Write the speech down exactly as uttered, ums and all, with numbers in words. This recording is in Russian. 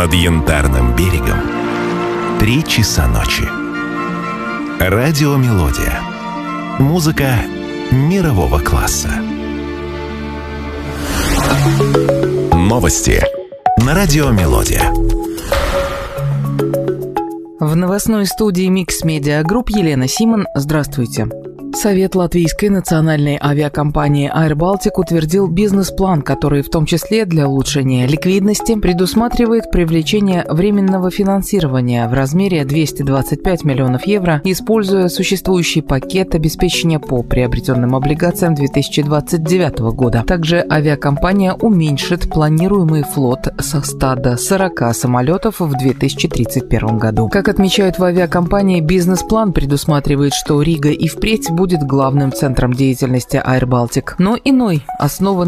над Янтарным берегом три часа ночи. Радиомелодия. Музыка мирового класса. Новости на Радиомелодия. В новостной студии Mix Media Group Елена Симон. Здравствуйте. Совет латвийской национальной авиакомпании Air Baltic утвердил бизнес-план, который в том числе для улучшения ликвидности предусматривает привлечение временного финансирования в размере двести двадцать пять миллионов евро, используя существующий пакет обеспечения по приобретенным облигациям две тысячи двадцать девятого года. Также авиакомпания уменьшит планируемый флот со ста до сорока самолетов в две тысячи тридцать первом году. Как отмечают в авиакомпании, бизнес-план предусматривает, что Рига и впредь будет главным центром деятельности Air Baltic, но иной, основанный